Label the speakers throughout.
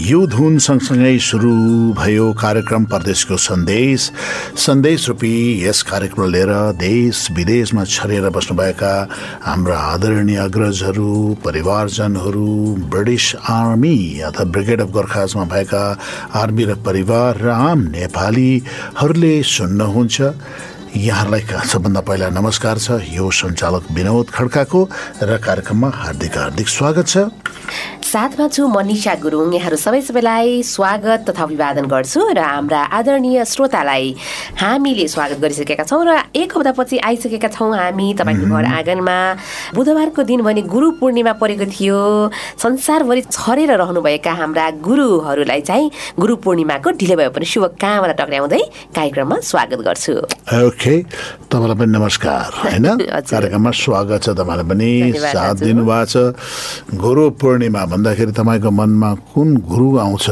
Speaker 1: यो धुन सँगसँगै सुरु भयो कार्यक्रम परदेशको सन्देश रूपी यस कार्यक्रम लिएर देश विदेशमा छरिएर बस्नुभएका हाम्रा आदरणीय अग्रजहरू, परिवारजनहरू, ब्रिटिस आर्मी अथवा ब्रिगेड अफ गोर्खाजमा भएका आर्मी र परिवार र आम नेपालीहरूले सुन्नुहुन्छ। यहाँहरूलाई सबभन्दा पहिला नमस्कार छ। यो सञ्चालक विनोद खड्काको र कार्यक्रममा हार्दिक स्वागत छ।
Speaker 2: साथमा छु मनिषा गुरुङ। यहाँहरू सबैलाई स्वागत तथा अभिवादन गर्छु र हाम्रा आदरणीय श्रोतालाई हामीले स्वागत गरिसकेका छौँ र एक हप्तापछि आइसकेका छौँ हामी तपाईँको घर आँगनमा। बुधबारको दिन भने गुरु पूर्णिमा परेको थियो। संसारभरि छरेर रहनुभएका हाम्रा गुरुहरूलाई चाहिँ गुरु पूर्णिमाको ढिलो भए पनि शुभकामना टक्राउँदै कार्यक्रममा स्वागत गर्छु।
Speaker 1: ओके, तपाईँलाई पनि नमस्कार होइन। कार्यक्रममा स्वागत छ। तपाईँलाई पनि साथ दिनुभएको छ। गुरु पूर्णिमा भन्दाखेरि तपाईँको मनमा कुन गुरु आउँछ?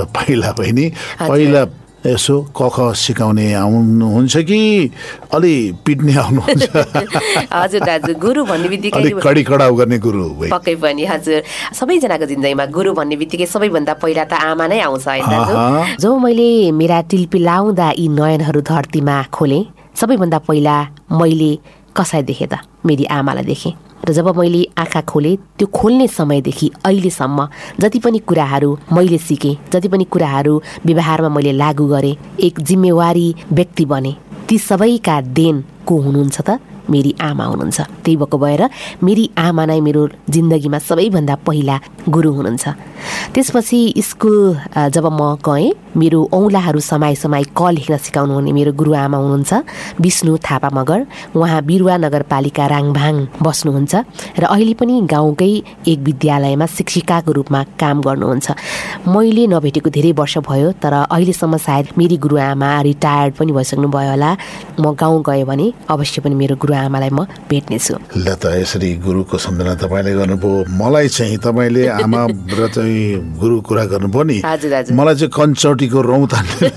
Speaker 1: पहिला यसो कख सिकाउने आउनुहुन्छ कि अलि पिट्ने आउनुहुन्छ?
Speaker 2: हजुर दाजु, गुरु भन्ने बित्तिकै
Speaker 1: कडी कडाउ गर्ने गुरु
Speaker 2: पक्कै पनि। हजुर, सबैजनाको जिन्दगीमा गुरु भन्ने बित्तिकै सबैभन्दा पहिला त आमा नै आउँछ है दाजु। जो मैले मेरा टिल्पिलाउँदा यी नयनहरू धरतीमा खोलेँ, सबैभन्दा पहिला मैले कसलाई देखेँ त? मेरी आमालाई देखेँ। र जब मैले आँखा खोलेँ, त्यो खोल्ने समयदेखि अहिलेसम्म जति पनि कुराहरू मैले सिकेँ, जति पनि कुराहरू व्यवहारमा मैले लागू गरेँ, एक जिम्मेवारी व्यक्ति बने, ती सबैका देन को हुनुहुन्छ त? मेरी आमा हुनुहुन्छ। त्यही भएको भएर मेरी आमा नै मेरो जिन्दगीमा सबैभन्दा पहिला गुरु हुनुहुन्छ। त्यसपछि स्कुल जब म गएँ, मेरो औँलाहरू समाई क लेख्न सिकाउनु हुने मेरो गुरुआमा हुनुहुन्छ विष्णु थापा मगर। उहाँ बिरुवा नगरपालिका राङभाङ बस्नुहुन्छ र अहिले पनि गाउँकै एक विद्यालयमा शिक्षिकाको रूपमा काम गर्नुहुन्छ। मैले नभेटेको धेरै वर्ष भयो, तर अहिलेसम्म सायद मेरी गुरुआमा रिटायर्ड पनि भइसक्नु भयो होला। म गाउँ गएँ भने अवश्य पनि मेरो गुरुआमालाई म भेट्नेछु।
Speaker 1: ल त, यसरी गुरुको सम्झना तपाईँले गर्नुभयो। मलाई चाहिँ तपाईँले आमा र चाहिँ गुरु कुरा गर्नुभयो नि, मलाई चाहिँ कञ्चौटीको रौँ तान्ने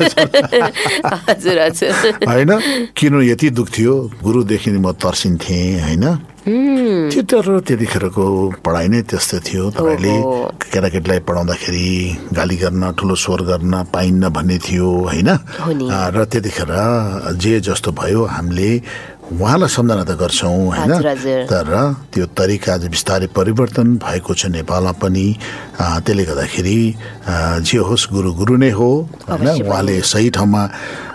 Speaker 1: होइन। किन यति दुख थियो, गुरुदेखि म तर्सिन्थेँ होइन। त्यतिखेरको पढाइ नै त्यस्तै थियो। तपाईँले केटाकेटीलाई पढाउँदाखेरि गाली गर्न, ठुलो स्वर गर्न पाइन्न भन्ने थियो होइन। र त्यतिखेर जे जस्तो भयो हामीले उहाँलाई सम्झना त गर्छौँ होइन, तर त्यो तरिका चाहिँ बिस्तारै परिवर्तन भएको छ नेपालमा पनि। त्यसले गर्दाखेरि जे होस् गुरु नै हो होइन। उहाँले सही ठाउँमा